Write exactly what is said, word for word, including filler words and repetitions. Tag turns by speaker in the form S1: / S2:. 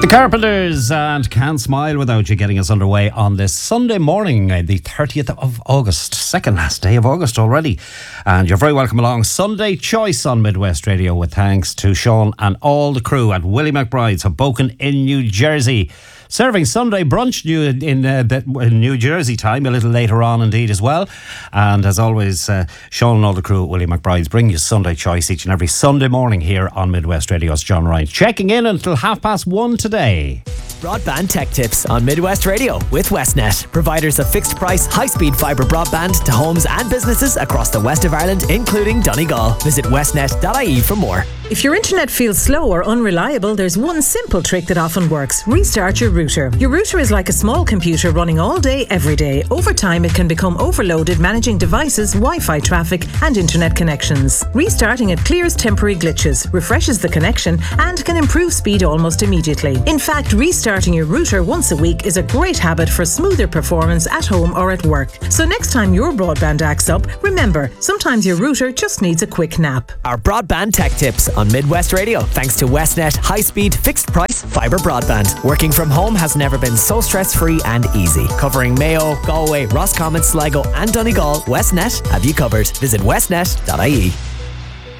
S1: The Carpenters and Can't Smile Without You, getting us underway on this Sunday morning, uh, the thirtieth of August, second last day of August already. And you're very welcome along. Sunday Choice on Midwest Radio, with thanks to Sean and all the crew at Willie McBride's, Hoboken in New Jersey. Serving Sunday brunch new in, uh, in New Jersey time, a little later on indeed as well. And as always, uh, Sean and all the crew at Willie McBride's bring you Sunday Choice each and every Sunday morning here on Midwest Radio. It's John Ryan checking in until half past one today.
S2: Broadband Tech Tips on Midwest Radio with Westnet, providers of fixed price, high-speed fibre broadband to homes and businesses across the west of Ireland, including Donegal. Visit westnet dot I E for more.
S3: If your internet feels slow or unreliable, there's one simple trick that often works. Restart your router. Your router is like a small computer running all day, every day. Over time, it can become overloaded managing devices, Wi-Fi traffic and internet connections. Restarting it clears temporary glitches, refreshes the connection and can improve speed almost immediately. In fact, restarting your router once a week is a great habit for smoother performance at home or at work. So next time your broadband acts up, remember, sometimes your router just needs a quick nap.
S2: Our Broadband Tech Tips on Midwest Radio, thanks to Westnet high-speed fixed price fibre broadband. Working from home has never been so stress-free and easy. Covering Mayo, Galway, Roscommon, Sligo and Donegal, Westnet have you covered. Visit westnet dot I E.